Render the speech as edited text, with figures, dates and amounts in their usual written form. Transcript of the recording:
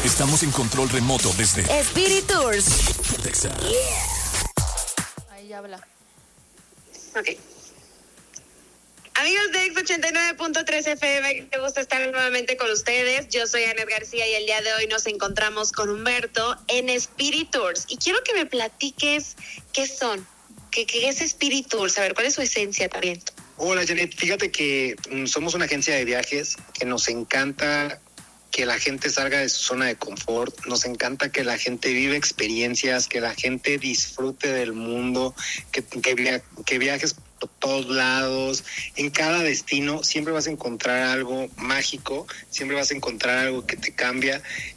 Estamos en control remoto desde Spirit Tours. Texas. Ahí ya habla. Ok. Amigos de X89.3 FM, qué gusto estar nuevamente con ustedes. Yo soy Anet García y el día de hoy nos encontramos con Humberto en Spirit Tours. Y quiero que me platiques qué son, qué es Spirit Tours, a ver, cuál es su esencia también. Hola Janet, fíjate que somos una agencia de viajes que nos encanta que la gente salga de su zona de confort, nos encanta que la gente vive experiencias, que la gente disfrute del mundo, que viajes por todos lados. En cada destino siempre vas a encontrar algo mágico, siempre vas a encontrar algo que te cambia